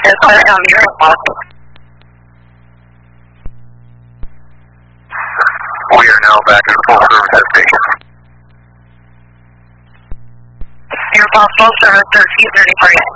You're impossible. We are now back in full service at station. Air Possible, service 1333.